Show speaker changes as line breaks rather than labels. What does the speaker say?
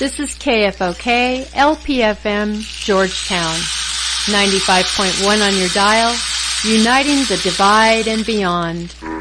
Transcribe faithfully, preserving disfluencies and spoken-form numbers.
This is K F O K, L P F M, Georgetown. ninety-five point one on your dial, uniting the divide and beyond.